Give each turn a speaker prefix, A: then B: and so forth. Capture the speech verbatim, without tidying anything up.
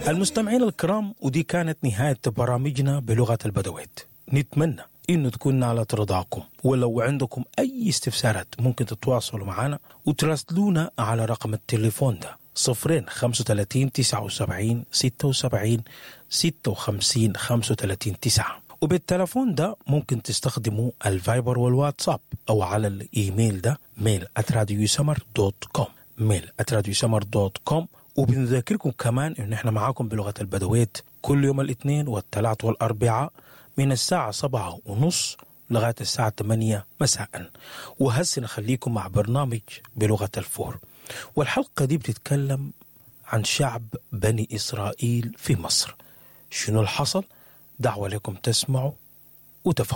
A: المستمعين الكرام، ودي كانت نهاية برامجنا بلغة البدويت. نتمنى إنه تكون نالت رضاكم، ولو عندكم أي استفسارات ممكن تتواصلوا معنا وتراسلونا على رقم التليفون ده صفرين خمسة وثلاثين تسعة وسبعين ستة وسبعين ستة وخمسين خمسة وثلاثين تسعة. وبالتلفون ده ممكن تستخدموا الفايبر والواتساب، أو على الإيميل ده ميل آت راديو يسمر دوت كوم ميل آت راديو يسمر دوت كوم. وبنذكركم كمان إن إحنا معاكم بلغة البدويت كل يوم الاثنين والثلاث والأربعاء من الساعة سبعة ونص لغاية الساعة ثمانية مساء. وهسه نخليكم مع برنامج بلغة الفور، والحلقة دي بتتكلم عن شعب بني إسرائيل في مصر. شنو الحصل؟ دعوة لكم تسمعوا وتفهموا.